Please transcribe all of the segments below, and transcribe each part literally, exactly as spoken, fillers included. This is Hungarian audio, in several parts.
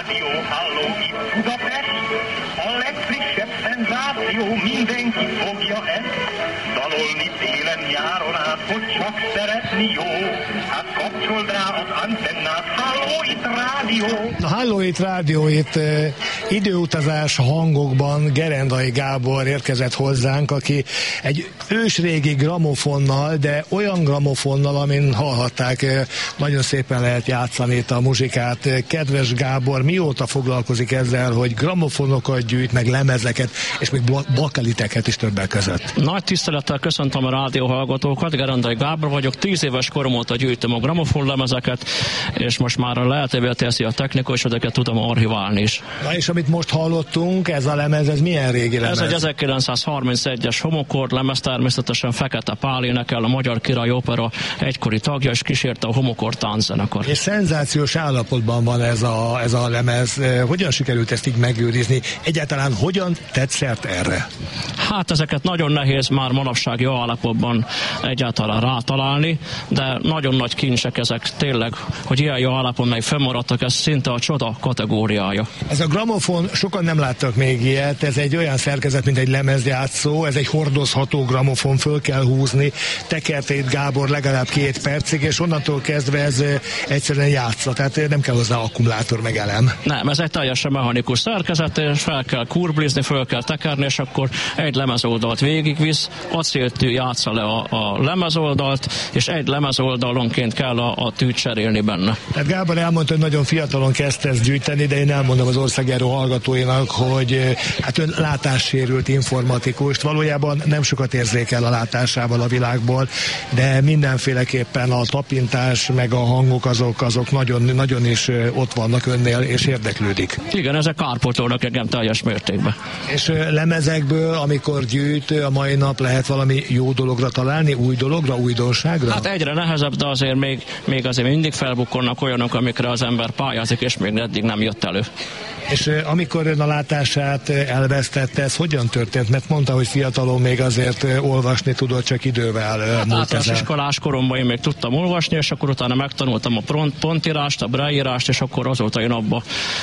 Rádió, halló, itt Budapest, a legfrissebb szenzáció, mindenki fogja ezt. Dalolni télen, nyáron át, hogy csak szeretni jó. Hát kapcsold rá az antennát, halló, itt rádió. Na, halló, itt rádió, itt uh, időutazás hangokban Gerendai Gábor érkezett hozzánk, aki egy ősrégi gramofonnal, de olyan gramofonnal, amin hallhatták, uh, nagyon szépen lehet játszani itt a muzsikát. Kedves Gábor, mióta foglalkozik ezzel, hogy gramofonokat gyűjt, meg lemezeket, és még bakeliteket is többek között? Nagy tisztelettel köszöntöm a rádió hallgatókat, Gerendai Gábor vagyok, tíz éves korom óta gyűjtöm a gramofon lemezeket, és most már lehetővé teszi a technika, és ezeket tudom archiválni is. Na és amit most hallottunk, ez a lemez, ez milyen régi lemez? Ez egy ezerkilencszázharmincegyes homokord lemez, természetesen Fekete Pál énekel, a Magyar Király Opera egykori tagja, és kísérte a homokord tánczenekar. És szenzációs állapotban van ez a, ez a lemez. Hogyan sikerült ezt így megőrizni? Egyáltalán hogyan tetszett erre? Hát ezeket nagyon nehéz már manapság jó állapotban egyáltalán rátalálni, de nagyon nagy kincsek ezek tényleg, hogy ilyen jó állapotban meg fennmaradtak, ez szinte a csoda kategóriája. Ez a gramofon, sokan nem láttak még ilyet, ez egy olyan szerkezet, mint egy lemezjátszó, ez egy hordozható gramofon, föl kell húzni, tekerte itt Gábor legalább két percig, és onnantól kezdve ez egyszerűen játsza, tehát nem kell hozzá akkumulátor meg elem. Nem, ez egy teljesen mechanikus szerkezet, és fel kell kurblizni, föl kell tekerni, és akkor egy lemezoldalt végigvisz, acéltű játsza le a, a lemezoldalt, és egy lemezoldalonként kell a, a tűt cserélni benne. Tehát Gábor elmondta, hogy nagyon fiatalon kezdte ezt gyűjteni, de én elmondom az országjáró hallgatóinak, hogy hát ön látássérült informatikust, valójában nem sokat érzékel a látásával a világból, de mindenféleképpen a tapintás meg a hangok azok, azok nagyon, nagyon is ott vannak önnél, és érdeklődik. Igen, ezek kárpótolnak engem teljes mértékben. És lemezekből, amikor gyűjt, a mai nap lehet valami jó dologra találni, új dologra, újdonságra? Hát egyre nehezebb, de azért még, még azért mindig felbukkolnak olyanok, amikre az ember pályázik, és még eddig nem jött elő. És amikor ön a látását elvesztette, ez hogyan történt? Mert mondta, hogy fiatalon még azért olvasni tudott, csak idővel hát múlt általános iskolás koromban én még tudtam olvasni, és akkor utána megtanultam a pont, pontírást, a brailleírást, és akkor azóta én abba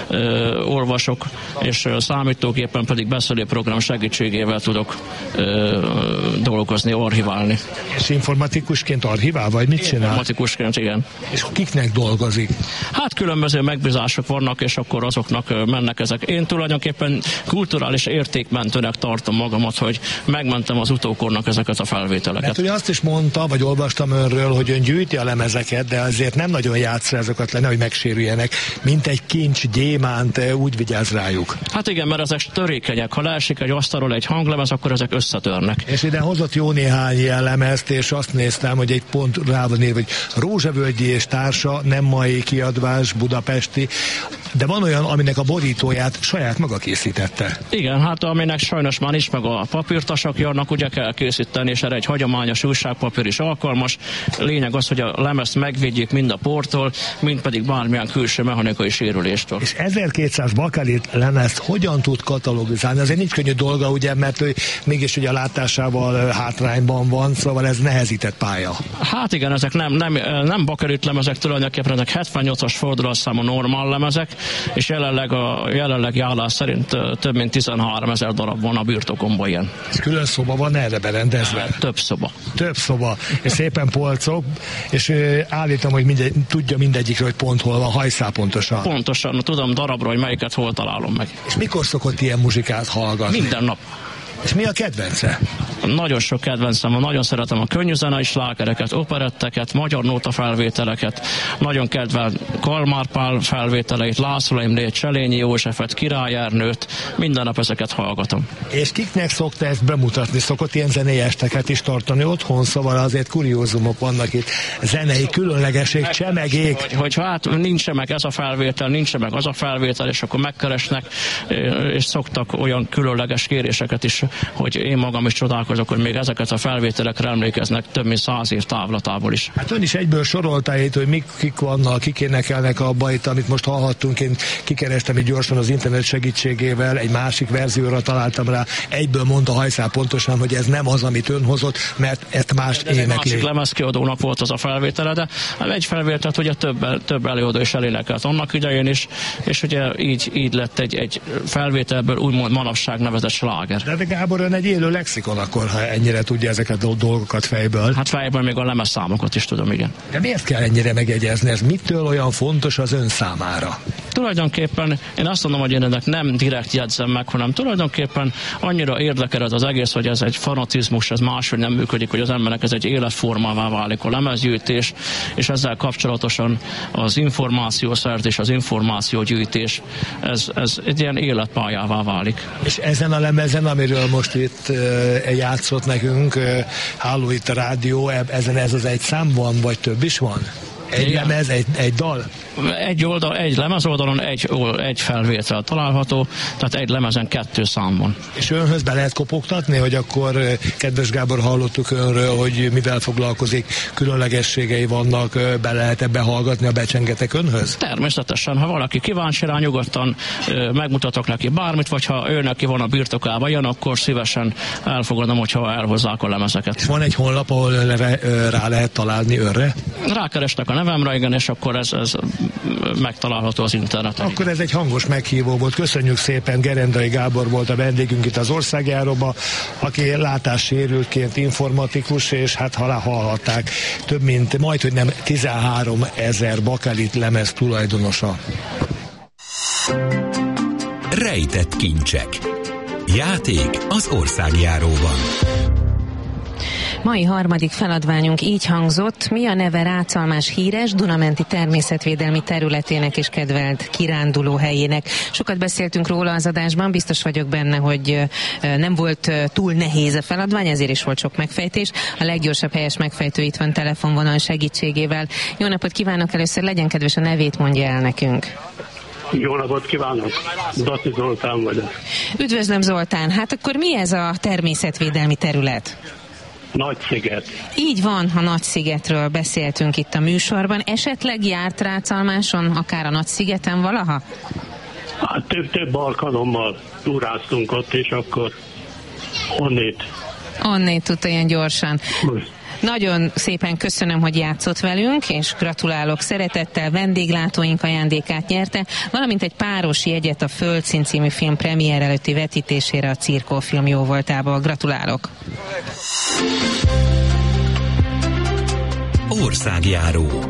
ö, olvasok, és számítógépen pedig beszélőprogram segítségével tudok ö, dolgozni, archiválni. És informatikusként archivál, vagy mit csinál? Informatikusként, igen. És kiknek dolgozik? Hát különböző megbízások vannak, és akkor azoknak mennek ezek. Én tulajdonképpen kulturális értékmentőnek tartom magamat, hogy megmentem az utókornak ezeket a felvételeket. Mert ugye azt is mondta, vagy olvastam önről, hogy ön gyűjti a lemezeket, de azért nem nagyon játsz ezeket le, hogy megsérüljenek, mint egy kincs, gyémánt, úgy vigyáz rájuk. Hát igen, mert ezek törékenyek. Ha leesik egy asztalról egy hanglemez, akkor ezek összetörnek. És ide hozott jó néhány ilyen lemezt, és azt néztem, hogy egy pont rá van írva, hogy Rózsavölgyi és társa, nem mai kiadvás, budapesti, de van olyan, aminek a borítóját saját maga készítette. Igen, hát aminek sajnos már nincs meg a papírtasakja, annak ugye kell készíteni, és erre egy hagyományos újságpapír is alkalmas. Lényeg az, hogy a lemezt megvédjék mind a portól, mind pedig bármilyen külső mechanikai sérüléstől. És ezerkétszáz bakelit lemezt hogyan tud katalogizálni? Azért nincs könnyű dolga, ugye, mert ő mégis ugye a látásával hátrányban van, szóval ez nehezített pálya. Hát igen, ezek nem, nem, nem bakelit lemezek, tulajdonképpen ezek hetvennyolcas fordulatszámú normál lemezek, és jelenleg a jelenlegi állás szerint több mint tizenhárom ezer darab van a birtokomban ilyen. És külön szoba van erre berendezve? Több szoba. Több szoba, és szépen polcok, és állítom, hogy mindegy, tudja mindegyikről, hogy pont hol van, hajszál pontosan. Pontosan, tudom darabra, hogy melyiket hol találom meg. És mikor szokott ilyen muzsikát hallgatni? Minden nap. És mi a kedvence? Nagyon sok kedvencem van, nagyon szeretem a könnyűzenei slágereket, operetteket, magyar nóta felvételeket, nagyon kedvel Kalmár Pál felvételeit, László Imrét, Cselényi Józsefet, Király Ernőt, minden nap ezeket hallgatom. És kiknek szokta ezt bemutatni? Szokott ilyen zenei esteket is tartani otthon, szóval azért kuriózumok vannak itt, zenei különlegesség, csemegék. Hogy, hogy hát nincs meg ez a felvétel, nincs meg az a felvétel, és akkor megkeresnek, és szoktak olyan különleges kéréseket is, hogy én magam is csodálkozom, csodálkozok, hogy még ezeket a felvételekre emlékeznek több mint száz év távlatából is. Hát ön is egyből sorolta itt, hogy mik, kik vannak, kik énekelnek abba itt, amit most hallhattunk. Én kikerestem így gyorsan az internet segítségével, egy másik verzióra találtam rá, egyből mondta Hajszál pontosan, hogy ez nem az, amit ön hozott, mert ezt más ez énekli. Egy másik lemezkiadónak volt az a felvétele, de egy felvételt ugye több, több előadó is elénekelt annak idején is, és ugye így, így lett egy, egy felvételből úgymond manapság nevezett sláger. De, de Gábor, ön egy élő lexikon akkor, ha ennyire tudja ezeket a dolgokat fejből. Hát fejből még a lemezszámokat is tudom, igen. De miért kell ennyire megjegyezni? Ez mitől olyan fontos az ön számára? Tulajdonképpen én azt mondom, hogy én ennek nem direkt jegyzem meg, hanem tulajdonképpen annyira érdekel ez az egész, hogy ez egy fanatizmus, ez máshogy nem működik, hogy az embernek ez egy életformává válik a lemezgyűjtés, és ezzel kapcsolatosan az információszerzés, az információgyűjtés, ez, ez egy ilyen életpályává válik. És ezen a lemezen, amiről most itt e, játszott nekünk, e, háló itt a rádió, ezen ez az egy szám van, vagy több is van? Egy igen. Lemez, egy, egy dal? Egy oldal, egy lemez oldalon egy, egy felvétel található, tehát egy lemezen kettő szám van. És önhöz be lehet kopogtatni, hogy akkor, kedves Gábor, hallottuk önről, hogy mivel foglalkozik, különlegességei vannak, be lehet ebbe hallgatni, a becsengetek önhöz? Természetesen, ha valaki kíváncsi rá, nyugodtan megmutatok neki bármit, vagy ha ő neki van a birtokában jön, akkor szívesen elfogadom, hogyha elhozzák a lemezeket. És van egy honlap, ahol rá lehet találni önre? Rákerestek a nevemre, igen, és akkor ez, ez megtalálható az interneten. Akkor ez egy hangos meghívó volt. Köszönjük szépen, Gerendai Gábor volt a vendégünk itt az Országjáróba, aki látássérültként informatikus, és hát ha hallhatták, több mint majdhogy nem tizenhárom ezer bakelit lemez tulajdonosa. Rejtett kincsek. Játék az Országjáróban. Mai harmadik feladványunk így hangzott: mi a neve Ráczalmás híres Dunamenti természetvédelmi területének és kedvelt kiránduló helyének? Sokat beszéltünk róla az adásban, biztos vagyok benne, hogy nem volt túl nehéz a feladvány, ezért is volt sok megfejtés. A leggyorsabb helyes megfejtő itt van telefonvonal segítségével. Jó napot kívánok, először legyen kedves, a nevét mondja el nekünk. Jó napot kívánok! Daci Zoltán vagyok. Üdvözlöm, Zoltán! Hát akkor mi ez a természetvédelmi terület? Nagysziget. Így van, a Nagyszigetről beszéltünk itt a műsorban. Esetleg járt Ráczalmáson, akár a Nagyszigeten valaha? Hát több-több alkalommal túráztunk ott, és akkor onnét. Onnét tudta ilyen gyorsan. Most. Nagyon szépen köszönöm, hogy játszott velünk, és gratulálok szeretettel, vendéglátóink ajándékát nyerte, valamint egy páros jegyet a Földszín című film premier előtti vetítésére a Cirkó Film jóvoltából. Gratulálok! Országjáró.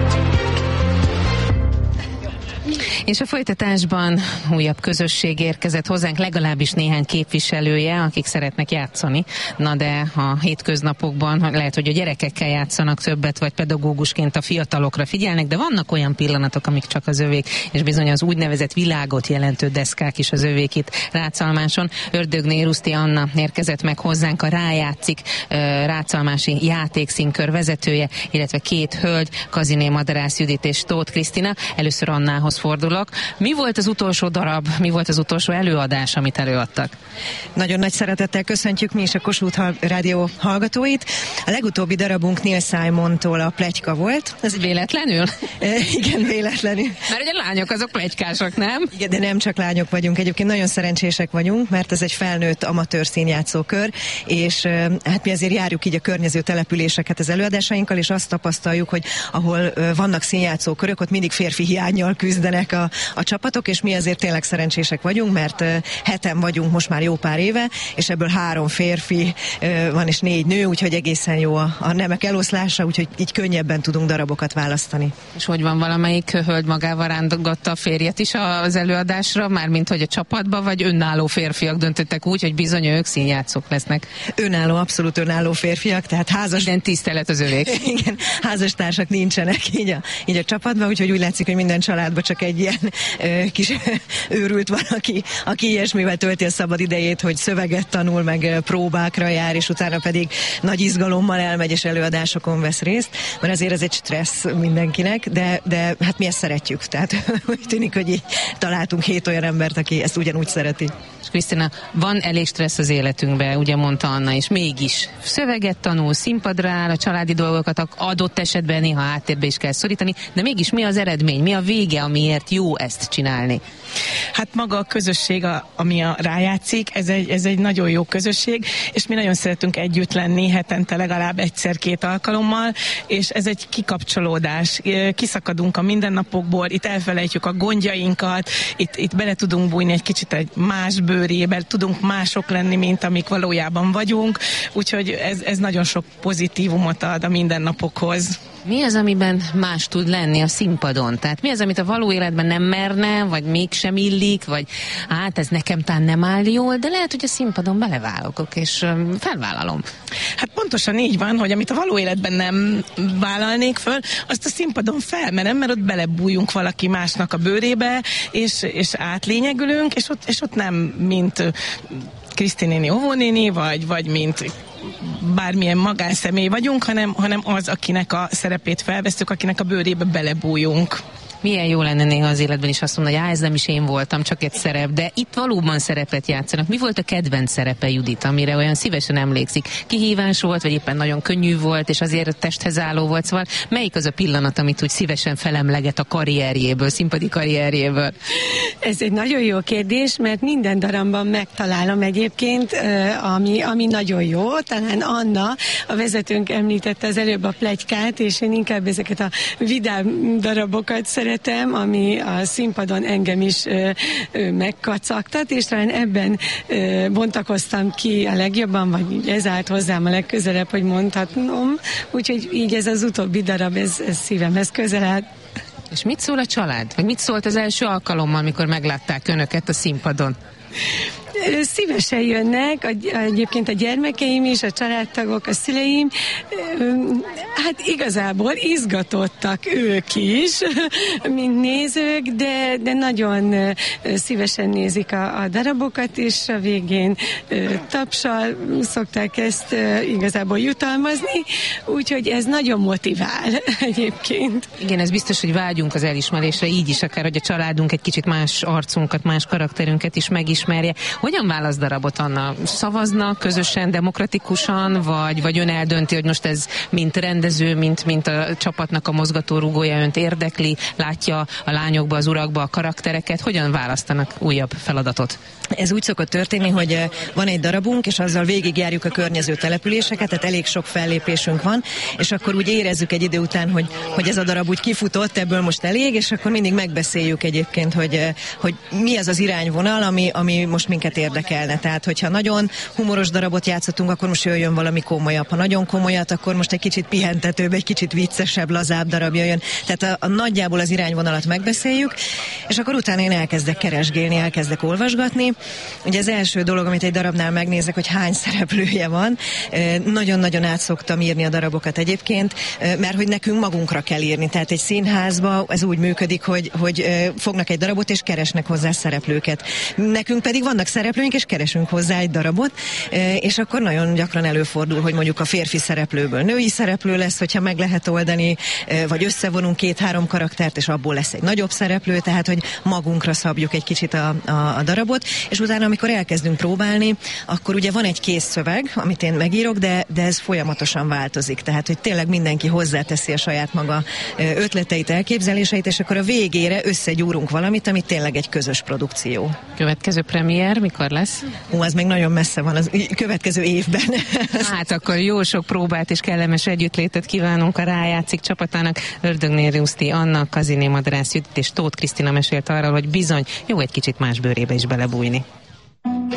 És a folytatásban újabb közösség érkezett hozzánk, legalábbis néhány képviselője, akik szeretnek játszani. Na de a hétköznapokban lehet, hogy a gyerekekkel játszanak többet, vagy pedagógusként a fiatalokra figyelnek, de vannak olyan pillanatok, amik csak az övék, és bizony az úgynevezett világot jelentő deszkák is az övék itt Ráczalmáson. Ördögné Ruszti Anna érkezett meg hozzánk, a Rájátszik ráczalmási játékszínkör vezetője, illetve két hölgy, Kaziné Madarász Judit és Tóth Krisztina. Először Annához fordulok. Mi volt az utolsó darab, mi volt az utolsó előadás, amit előadtak? Nagyon nagy szeretettel köszöntjük mi is a Kossuth Rádió hallgatóit. A legutóbbi darabunk Neil Simontól a Pletyka volt. Ez véletlenül? E, igen, véletlenül. Mert ugye a lányok azok pletykások, nem? Igen, de nem csak lányok vagyunk. Egyébként nagyon szerencsések vagyunk, mert ez egy felnőtt amatőr színjátszókör, és hát mi azért járjuk így a környező településeket az előadásainkkal, és azt tapasztaljuk, hogy ahol vannak színjátszókörök, ott mindig férfi hiánnyal küzdenek a, a csapatok, és mi azért tényleg szerencsések vagyunk, mert uh, heten vagyunk most már jó pár éve, és ebből három férfi uh, van és négy nő, úgyhogy egészen jó a, a nemek eloszlása, úgyhogy így könnyebben tudunk darabokat választani. És hogy van, valamelyik hölgy magával rándogatta a férjet is az előadásra, mármint hogy a csapatba, vagy önálló férfiak döntöttek úgy, hogy bizony ők színjátszók lesznek? Önálló, abszolút önálló férfiak, tehát házas... Minden tisztelet az övék. Igen, házastársak nincsenek így a, így a csapatban, úgyhogy úgy látszik, hogy minden családban csak egy ilyen ilyen ö, kis őrült van, aki, aki ilyesmivel tölti a szabad idejét, hogy szöveget tanul, meg próbákra jár, és utána pedig nagy izgalommal elmegy, és előadásokon vesz részt, mert azért ez egy stressz mindenkinek, de, de hát mi ezt szeretjük, tehát úgy tűnik, hogy így találtunk hét olyan embert, aki ezt ugyanúgy szereti. És Krisztina, van elég stressz az életünkben, ugye mondta Anna, és mégis szöveget tanul, színpadra áll, a családi dolgokat adott esetben néha háttérbe is kell szorítani, de mégis mi az eredmény, mi a vége, amiért jó ezt csinálni? Hát maga a közösség, a, ami a rájátszik, ez egy, ez egy nagyon jó közösség, és mi nagyon szeretünk együtt lenni hetente legalább egyszer-két alkalommal, és ez egy kikapcsolódás. Kiszakadunk a mindennapokból, itt elfelejtjük a gondjainkat, itt, itt bele tudunk bújni egy kicsit egy más bőrébe, tudunk mások lenni, mint amik valójában vagyunk, úgyhogy ez, ez nagyon sok pozitívumot ad a mindennapokhoz. Mi az, amiben más tud lenni a színpadon? Tehát mi az, amit a való életben nem merne, vagy mégsem illik, vagy hát ez nekem tán nem áll jól, de lehet, hogy a színpadon belevállalok, és um, felvállalom. Hát pontosan így van, hogy amit a való életben nem vállalnék föl, azt a színpadon felmerem, mert ott belebújunk valaki másnak a bőrébe, és, és átlényegülünk, és ott, és ott nem mint Kriszti néni, óvónéni, vagy, vagy mint bármilyen magánszemély vagyunk, hanem, hanem az, akinek a szerepét felvesztük, akinek a bőrébe belebújunk. Milyen jó lenne néha az életben is azt mondani, hogy ez nem is én voltam, csak egy szerep, de itt valóban szerepet játszanak. Mi volt a kedvenc szerepe, Judit, amire olyan szívesen emlékszik? Kihívás volt, vagy éppen nagyon könnyű volt, és azért testhez álló volt, szóval melyik az a pillanat, amit úgy szívesen felemleget a karrierjéből, színpadi karrierjéből? Ez egy nagyon jó kérdés, mert minden darabban megtalálom egyébként, ami, ami nagyon jó. Talán Anna, a vezetőnk említette az előbb a pletykát, és én inkább ezeket a vidám darabokat szeretem, ami a színpadon engem is ö, ö, megkacagtat, és talán ebben ö, bontakoztam ki a legjobban, vagy így ez állt hozzám a legközelebb, hogy mondhatnom. Úgyhogy így ez az utóbbi darab, ez, ez szívemhez közel áll. És mit szól a család? Vagy mit szólt az első alkalommal, amikor meglátták önöket a színpadon? Szívesen jönnek, egyébként a gyermekeim is, a családtagok, a szüleim. Hát igazából izgatottak ők is, mint nézők, de, de nagyon szívesen nézik a, a darabokat, és a végén tapsal szokták ezt igazából jutalmazni, úgyhogy ez nagyon motivál egyébként. Igen, ez biztos, hogy vágyunk az elismerésre, így is akár, hogy a családunk egy kicsit más arcunkat, más karakterünket is megismerje. Hogyan választ darabot, Anna? Szavaznak közösen, demokratikusan, vagy, vagy ön eldönti, hogy most ez mint rendező, mint, mint a csapatnak a mozgatórugója önt érdekli, látja a lányokba, az urakba a karaktereket? Hogyan választanak újabb feladatot? Ez úgy szokott történni, hogy van egy darabunk, és azzal végigjárjuk a környező településeket, tehát elég sok fellépésünk van, és akkor úgy érezzük egy idő után, hogy, hogy ez a darab úgy kifutott, ebből most elég, és akkor mindig megbeszéljük egyébként, hogy, hogy mi az az irányvonal, ami, ami most minket érdekelne. Tehát, hogyha nagyon humoros darabot játszottunk, akkor most jöjjön valami komolyabb. Ha nagyon komolyat, akkor most egy kicsit pihentetőbb, egy kicsit viccesebb, lazább darab jöjjön. Tehát a, a nagyjából az irányvonalat megbeszéljük, és akkor utána én elkezdek keresgélni, elkezdek olvasgatni. Ugye az első dolog, amit egy darabnál megnézek, hogy hány szereplője van. Nagyon-nagyon át szoktam írni a darabokat egyébként, mert hogy nekünk magunkra kell írni. Tehát egy színházba ez úgy működik, hogy, hogy fognak egy darabot, és keresnek hozzá szereplőket. Nekünk pedig vannak szereplőink, és keresünk hozzá egy darabot, és akkor nagyon gyakran előfordul, hogy mondjuk a férfi szereplőből női szereplő lesz, hogyha meg lehet oldani, vagy összevonunk két-három karaktert, és abból lesz egy nagyobb szereplő, tehát hogy magunkra szabjuk egy kicsit a, a, a darabot, és utána, amikor elkezdünk próbálni, akkor ugye van egy kész szöveg, amit én megírok, de, de ez folyamatosan változik, tehát hogy tényleg mindenki hozzáteszi a saját maga ötleteit, elképzeléseit, és akkor a végére összegyúrunk valamit, ami tényleg egy közös produkció. Következő premier mikor lesz? Ó, az még nagyon messze van, az következő évben. Hát akkor jó sok próbát és kellemes együttlétet kívánunk a Rájátszik csapatának. Ördögnél Ruszti Anna, Kaziné Madarász Judit és Tóth Krisztina mesélt arról, hogy bizony jó egy kicsit más bőrébe is belebújni.